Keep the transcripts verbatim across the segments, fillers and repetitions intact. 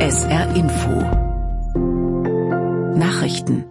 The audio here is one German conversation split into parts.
S R Info Nachrichten.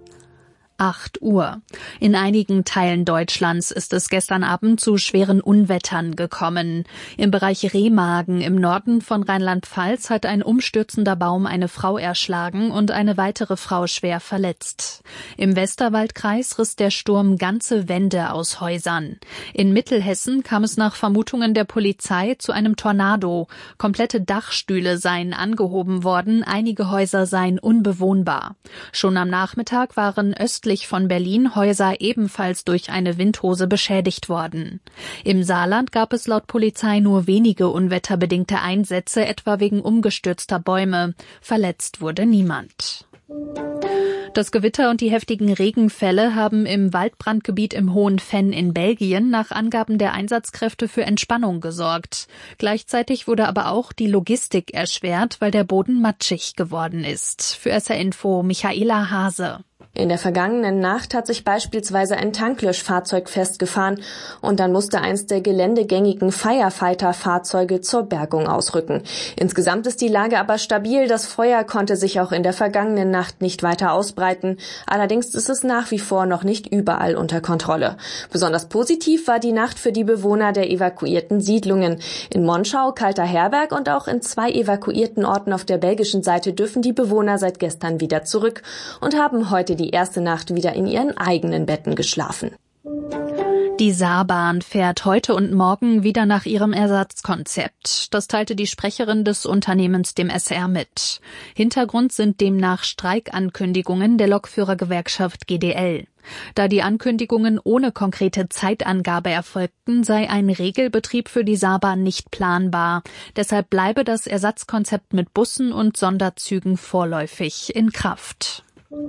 acht Uhr. In einigen Teilen Deutschlands ist es gestern Abend zu schweren Unwettern gekommen. Im Bereich Remagen im Norden von Rheinland-Pfalz hat ein umstürzender Baum eine Frau erschlagen und eine weitere Frau schwer verletzt. Im Westerwaldkreis riss der Sturm ganze Wände aus Häusern. In Mittelhessen kam es nach Vermutungen der Polizei zu einem Tornado. Komplette Dachstühle seien angehoben worden, einige Häuser seien unbewohnbar. Schon am Nachmittag waren östlich von Berlin Häuser ebenfalls durch eine Windhose beschädigt worden. Im Saarland gab es laut Polizei nur wenige unwetterbedingte Einsätze, etwa wegen umgestürzter Bäume. Verletzt wurde niemand. Das Gewitter und die heftigen Regenfälle haben im Waldbrandgebiet im Hohen Venn in Belgien nach Angaben der Einsatzkräfte für Entspannung gesorgt. Gleichzeitig wurde aber auch die Logistik erschwert, weil der Boden matschig geworden ist. Für S R Info Michaela Hase. In der vergangenen Nacht hat sich beispielsweise ein Tanklöschfahrzeug festgefahren und dann musste eins der geländegängigen Firefighter-Fahrzeuge zur Bergung ausrücken. Insgesamt ist die Lage aber stabil. Das Feuer konnte sich auch in der vergangenen Nacht nicht weiter ausbreiten. Allerdings ist es nach wie vor noch nicht überall unter Kontrolle. Besonders positiv war die Nacht für die Bewohner der evakuierten Siedlungen. In Monschau, Kalter-Herberg und auch in zwei evakuierten Orten auf der belgischen Seite dürfen die Bewohner seit gestern wieder zurück und haben heute die erste Nacht wieder in ihren eigenen Betten geschlafen. Die Saarbahn fährt heute und morgen wieder nach ihrem Ersatzkonzept. Das teilte die Sprecherin des Unternehmens dem S R mit. Hintergrund sind demnach Streikankündigungen der Lokführergewerkschaft G D L. Da die Ankündigungen ohne konkrete Zeitangabe erfolgten, sei ein Regelbetrieb für die Saarbahn nicht planbar. Deshalb bleibe das Ersatzkonzept mit Bussen und Sonderzügen vorläufig in Kraft.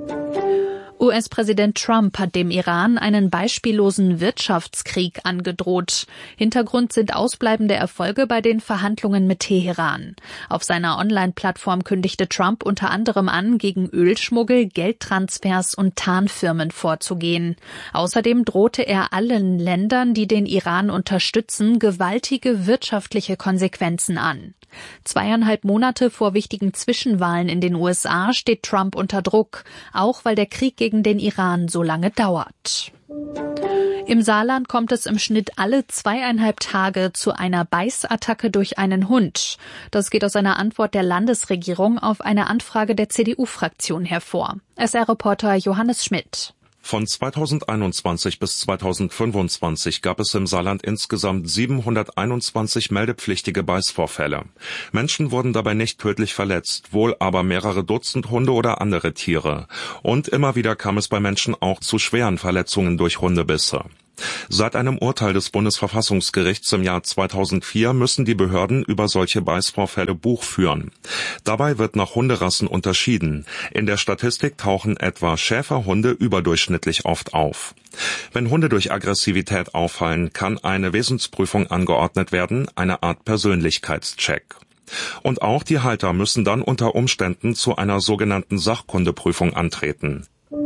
U S-Präsident Trump hat dem Iran einen beispiellosen Wirtschaftskrieg angedroht. Hintergrund sind ausbleibende Erfolge bei den Verhandlungen mit Teheran. Auf seiner Online-Plattform kündigte Trump unter anderem an, gegen Ölschmuggel, Geldtransfers und Tarnfirmen vorzugehen. Außerdem drohte er allen Ländern, die den Iran unterstützen, gewaltige wirtschaftliche Konsequenzen an. Zweieinhalb Monate vor wichtigen Zwischenwahlen in den U S A steht Trump unter Druck, auch weil der Krieg gegen den Iran so lange dauert. Im Saarland kommt es im Schnitt alle zweieinhalb Tage zu einer Beißattacke durch einen Hund. Das geht aus einer Antwort der Landesregierung auf eine Anfrage der C D U-Fraktion hervor. S R-Reporter Johannes Schmidt. Von zweitausendeinundzwanzig bis zweitausendfünfundzwanzig gab es im Saarland insgesamt siebenhunderteinundzwanzig meldepflichtige Beißvorfälle. Menschen wurden dabei nicht tödlich verletzt, wohl aber mehrere Dutzend Hunde oder andere Tiere. Und immer wieder kam es bei Menschen auch zu schweren Verletzungen durch Hundebisse. Seit einem Urteil des Bundesverfassungsgerichts im Jahr zweitausendvier müssen die Behörden über solche Beißvorfälle Buch führen. Dabei wird nach Hunderassen unterschieden. In der Statistik tauchen etwa Schäferhunde überdurchschnittlich oft auf. Wenn Hunde durch Aggressivität auffallen, kann eine Wesensprüfung angeordnet werden, eine Art Persönlichkeitscheck. Und auch die Halter müssen dann unter Umständen zu einer sogenannten Sachkundeprüfung antreten.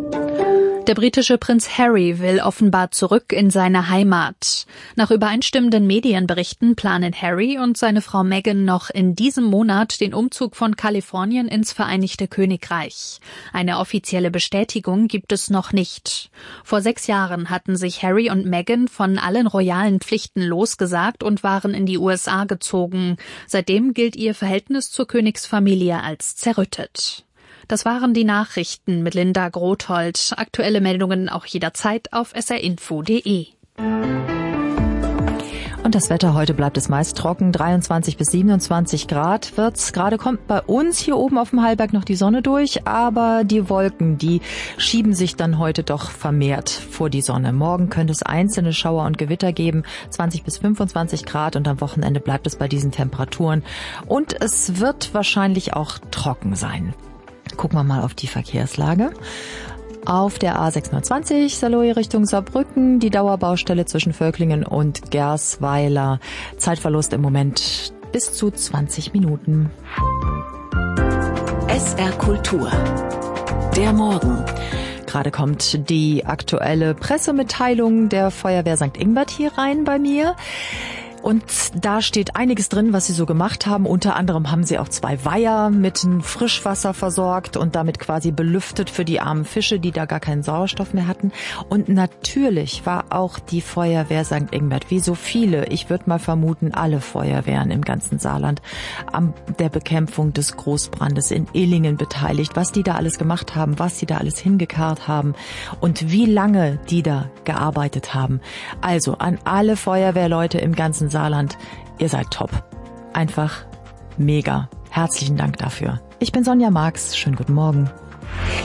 Der britische Prinz Harry will offenbar zurück in seine Heimat. Nach übereinstimmenden Medienberichten planen Harry und seine Frau Meghan noch in diesem Monat den Umzug von Kalifornien ins Vereinigte Königreich. Eine offizielle Bestätigung gibt es noch nicht. Vor sechs Jahren hatten sich Harry und Meghan von allen royalen Pflichten losgesagt und waren in die U S A gezogen. Seitdem gilt ihr Verhältnis zur Königsfamilie als zerrüttet. Das waren die Nachrichten mit Linda Grothold. Aktuelle Meldungen auch jederzeit auf s r info punkt d e. Und das Wetter, heute bleibt es meist trocken, dreiundzwanzig bis siebenundzwanzig Grad wird's. Gerade kommt bei uns hier oben auf dem Hallberg noch die Sonne durch, aber die Wolken, die schieben sich dann heute doch vermehrt vor die Sonne. Morgen könnte es einzelne Schauer und Gewitter geben, zwanzig bis fünfundzwanzig Grad, und am Wochenende bleibt es bei diesen Temperaturen. Und es wird wahrscheinlich auch trocken sein. Gucken wir mal auf die Verkehrslage. Auf der A sechshundertzwanzig Saarlouis Richtung Saarbrücken, die Dauerbaustelle zwischen Völklingen und Gersweiler. Zeitverlust im Moment bis zu zwanzig Minuten. S R Kultur. Der Morgen. Gerade kommt die aktuelle Pressemitteilung der Feuerwehr Sankt Ingbert hier rein bei mir. Und da steht einiges drin, was sie so gemacht haben. Unter anderem haben sie auch zwei Weiher mit Frischwasser versorgt und damit quasi belüftet für die armen Fische, die da gar keinen Sauerstoff mehr hatten. Und natürlich war auch die Feuerwehr Sankt Ingbert, wie so viele, ich würde mal vermuten, alle Feuerwehren im ganzen Saarland, an der Bekämpfung des Großbrandes in Illingen beteiligt. Was die da alles gemacht haben, was die da alles hingekarrt haben und wie lange die da gearbeitet haben. Also an alle Feuerwehrleute im ganzen Saarland, ihr seid top. Einfach mega. Herzlichen Dank dafür. Ich bin Sonja Marx. Schönen guten Morgen.